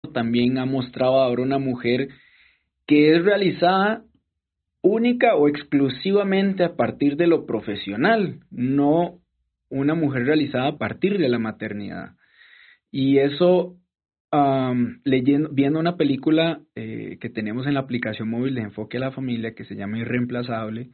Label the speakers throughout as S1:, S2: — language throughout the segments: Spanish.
S1: también ha mostrado ahora una mujer que es realizada única o exclusivamente a partir de lo profesional, no una mujer realizada a partir de la maternidad. Y eso, viendo una película que tenemos en la aplicación móvil de Enfoque a la Familia, que se llama Irreemplazable,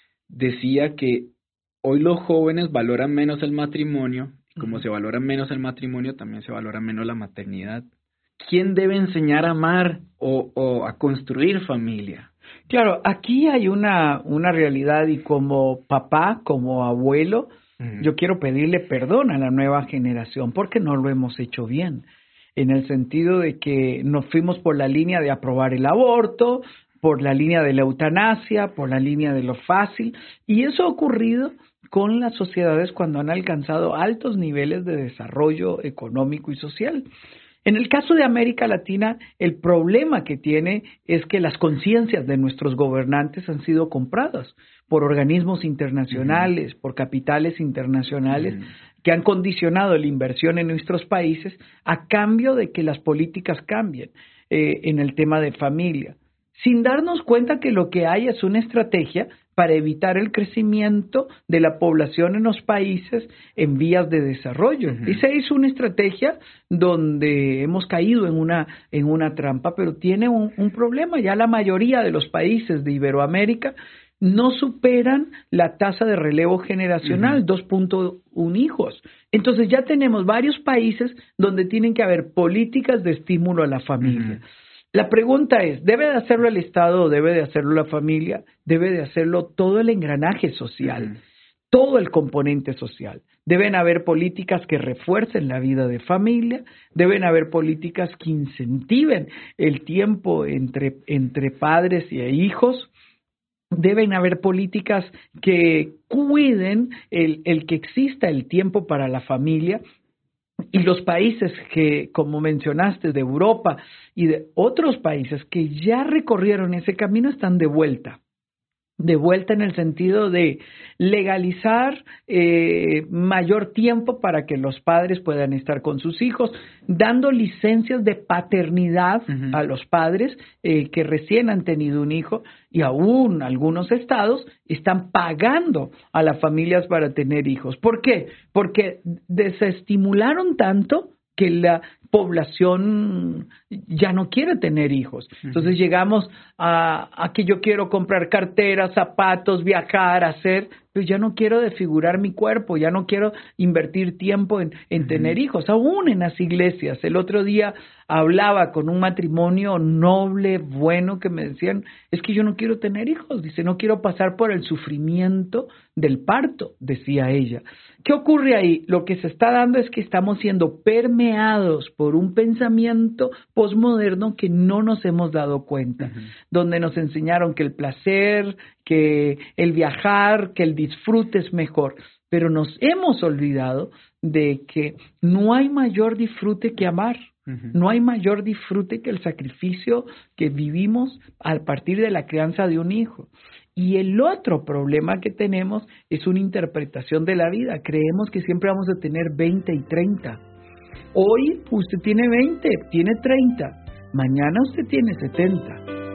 S1: decía que hoy los jóvenes valoran menos el matrimonio, y como se valora menos el matrimonio, también se valora menos la maternidad. ¿Quién debe enseñar a amar o a construir familia?
S2: Claro, aquí hay una realidad, y como papá, como abuelo, yo quiero pedirle perdón a la nueva generación porque no lo hemos hecho bien, en el sentido de que nos fuimos por la línea de aprobar el aborto, por la línea de la eutanasia, por la línea de lo fácil, y eso ha ocurrido con las sociedades cuando han alcanzado altos niveles de desarrollo económico y social. En el caso de América Latina, el problema que tiene es que las conciencias de nuestros gobernantes han sido compradas por organismos internacionales, por capitales internacionales, que han condicionado la inversión en nuestros países a cambio de que las políticas cambien en el tema de familia, sin darnos cuenta que lo que hay es una estrategia para evitar el crecimiento de la población en los países en vías de desarrollo. Esa es una estrategia donde hemos caído en una trampa, pero tiene un problema. Ya la mayoría de los países de Iberoamérica no superan la tasa de relevo generacional, 2.1 hijos. Entonces ya tenemos varios países donde tienen que haber políticas de estímulo a la familia. La pregunta es, ¿debe de hacerlo el Estado o debe de hacerlo la familia? Debe de hacerlo todo el engranaje social, todo el componente social. Deben haber políticas que refuercen la vida de familia, deben haber políticas que incentiven el tiempo entre padres y hijos, deben haber políticas que cuiden el que exista el tiempo para la familia. Y los países que, como mencionaste, de Europa y de otros países que ya recorrieron ese camino están de vuelta en el sentido de legalizar mayor tiempo para que los padres puedan estar con sus hijos, dando licencias de paternidad a los padres que recién han tenido un hijo, y aún algunos estados están pagando a las familias para tener hijos. ¿Por qué? Porque desestimularon tanto que la población ya no quiere tener hijos. Entonces llegamos a que yo quiero comprar carteras, zapatos, viajar, pero ya no quiero desfigurar mi cuerpo, ya no quiero invertir tiempo en tener hijos, aún en las iglesias. El otro día hablaba con un matrimonio noble, bueno, que me decían, es que yo no quiero tener hijos, dice, no quiero pasar por el sufrimiento del parto, decía ella. ¿Qué ocurre ahí? Lo que se está dando es que estamos siendo permeados por un pensamiento posmoderno que no nos hemos dado cuenta, donde nos enseñaron que el placer, que el viajar, que el disfrute es mejor, pero nos hemos olvidado de que no hay mayor disfrute que amar. No hay mayor disfrute que el sacrificio que vivimos a partir de la crianza de un hijo. Y el otro problema que tenemos es una interpretación de la vida. Creemos que siempre vamos a tener 20 y 30. Hoy usted tiene 20, tiene 30. Mañana usted tiene 70.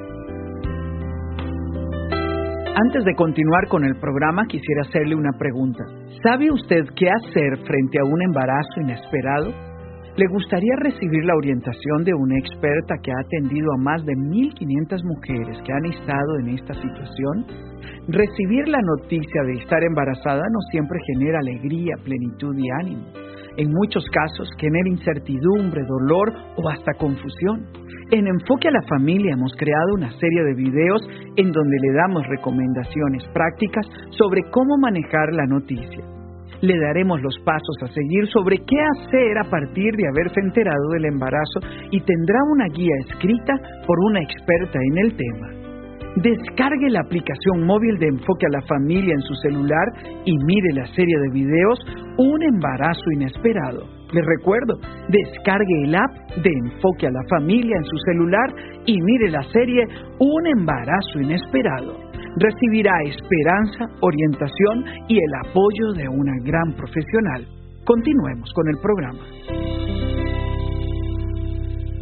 S2: Antes de continuar con el programa, quisiera hacerle una pregunta. ¿Sabe usted qué hacer frente a un embarazo inesperado? ¿Le gustaría recibir la orientación de una experta que ha atendido a más de 1,500 mujeres que han estado en esta situación? Recibir la noticia de estar embarazada no siempre genera alegría, plenitud y ánimo. En muchos casos genera incertidumbre, dolor o hasta confusión. En Enfoque a la Familia hemos creado una serie de videos en donde le damos recomendaciones prácticas sobre cómo manejar la noticia. Le daremos los pasos a seguir sobre qué hacer a partir de haberse enterado del embarazo y tendrá una guía escrita por una experta en el tema. Descargue la aplicación móvil de Enfoque a la Familia en su celular y mire la serie de videos Un embarazo inesperado. Les recuerdo, descargue el app de Enfoque a la Familia en su celular y mire la serie Un embarazo inesperado. Recibirá esperanza, orientación y el apoyo de una gran profesional. Continuemos con el programa.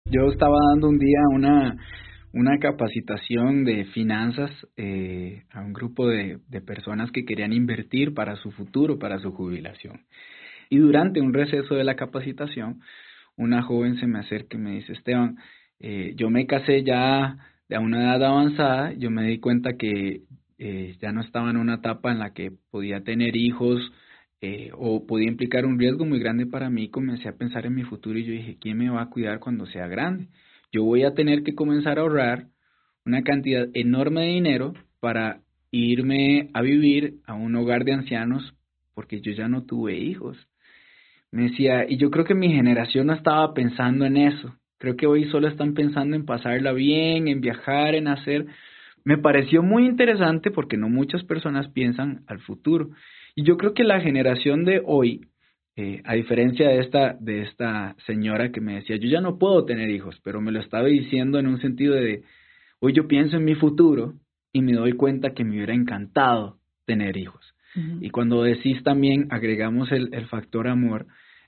S1: Yo estaba dando un día una capacitación de finanzas a un grupo de personas que querían invertir para su futuro, para su jubilación. Y durante un receso de la capacitación, una joven se me acerca y me dice: Esteban, yo me casé ya a una edad avanzada, yo me di cuenta que ya no estaba en una etapa en la que podía tener hijos o podía implicar un riesgo muy grande para mí. Comencé a pensar en mi futuro y yo dije: ¿quién me va a cuidar cuando sea grande? Yo voy a tener que comenzar a ahorrar una cantidad enorme de dinero para irme a vivir a un hogar de ancianos porque yo ya no tuve hijos. Me decía, y yo creo que mi generación no estaba pensando en eso. Creo que hoy solo están pensando en pasarla bien, en viajar, en hacer. Me pareció muy interesante porque no muchas personas piensan al futuro. Y yo creo que la generación de hoy, a diferencia de esta señora que me decía, yo ya no puedo tener hijos, pero me lo estaba diciendo en un sentido de, hoy yo pienso en mi futuro y me doy cuenta que me hubiera encantado tener hijos. Uh-huh. Y cuando decís también, agregamos el factor amor,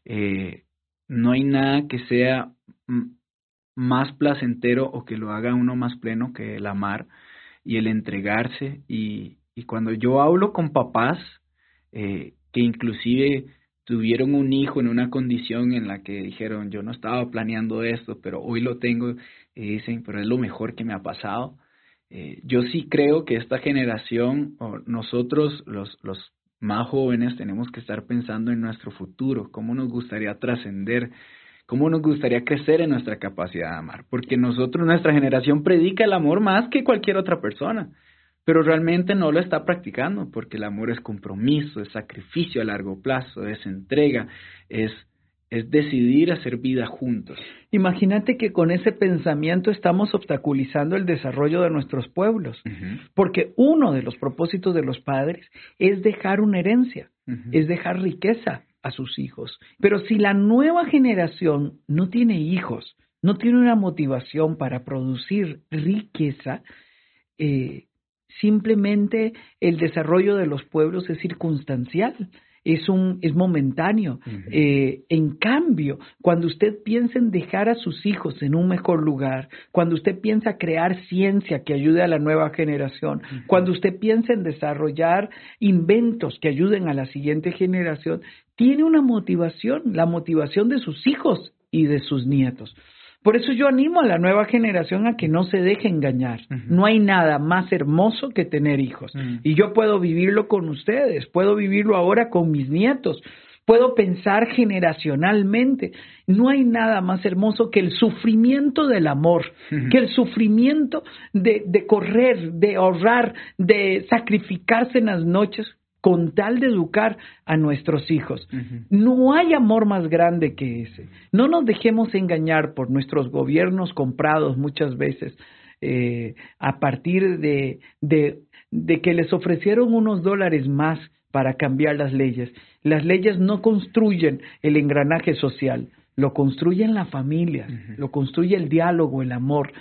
S1: no hay nada que sea más placentero o que lo haga uno más pleno que el amar y el entregarse. Y cuando yo hablo con papás que inclusive tuvieron un hijo en una condición en la que dijeron, yo no estaba planeando esto, pero hoy lo tengo, y dicen, pero es lo mejor que me ha pasado. Yo sí creo que esta generación, o nosotros los más jóvenes, tenemos que estar pensando en nuestro futuro, cómo nos gustaría trascender, cómo nos gustaría crecer en nuestra capacidad de amar, porque nuestra generación predica el amor más que cualquier otra persona, pero realmente no lo está practicando, porque el amor es compromiso, es sacrificio a largo plazo, es entrega, es decidir hacer vida juntos.
S2: Imagínate que con ese pensamiento estamos obstaculizando el desarrollo de nuestros pueblos, uh-huh. Porque uno de los propósitos de los padres es dejar una herencia, uh-huh. Es dejar riqueza a sus hijos. Pero si la nueva generación no tiene hijos, no tiene una motivación para producir riqueza, simplemente el desarrollo de los pueblos es circunstancial. Es momentáneo. Uh-huh. En cambio, cuando usted piensa en dejar a sus hijos en un mejor lugar, cuando usted piensa crear ciencia que ayude a la nueva generación, uh-huh. Cuando usted piensa en desarrollar inventos que ayuden a la siguiente generación, tiene una motivación, la motivación de sus hijos y de sus nietos. Por eso yo animo a la nueva generación a que no se deje engañar. Uh-huh. No hay nada más hermoso que tener hijos. Uh-huh. Y yo puedo vivirlo con ustedes, puedo vivirlo ahora con mis nietos, puedo pensar generacionalmente. No hay nada más hermoso que el sufrimiento del amor, uh-huh. Que el sufrimiento de correr, de ahorrar, de sacrificarse en las noches con tal de educar a nuestros hijos. Uh-huh. No hay amor más grande que ese. No nos dejemos engañar por nuestros gobiernos comprados muchas veces a partir de que les ofrecieron unos dólares más para cambiar las leyes. Las leyes no construyen el engranaje social, lo construyen las familias, uh-huh. Lo construye el diálogo, el amor.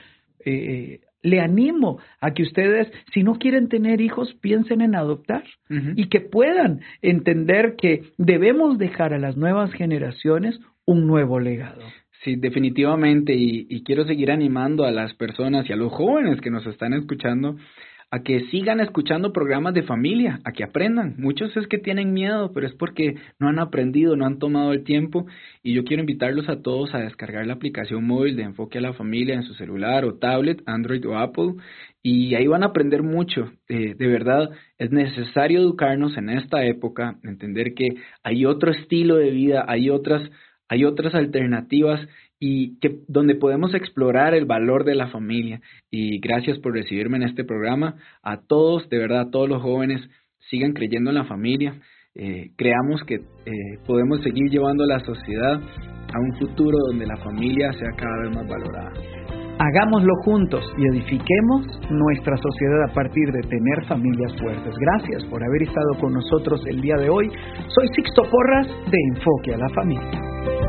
S2: Le animo a que ustedes, si no quieren tener hijos, piensen en adoptar, uh-huh. Y que puedan entender que debemos dejar a las nuevas generaciones un nuevo legado.
S1: Sí, definitivamente, y quiero seguir animando a las personas y a los jóvenes que nos están escuchando a que sigan escuchando programas de familia, a que aprendan. Muchos es que tienen miedo, pero es porque no han aprendido, no han tomado el tiempo, y yo quiero invitarlos a todos a descargar la aplicación móvil de Enfoque a la Familia en su celular o tablet, Android o Apple, y ahí van a aprender mucho. De verdad, es necesario educarnos en esta época, entender que hay otro estilo de vida, hay otras alternativas, y que donde podemos explorar el valor de la familia. Y gracias por recibirme en este programa. A todos, de verdad, a todos los jóvenes, sigan creyendo en la familia. Creamos que podemos seguir llevando a la sociedad a un futuro donde la familia sea cada vez más valorada.
S2: Hagámoslo juntos y edifiquemos nuestra sociedad a partir de tener familias fuertes. Gracias por haber estado con nosotros el día de hoy. Soy Sixto Porras de Enfoque a la Familia.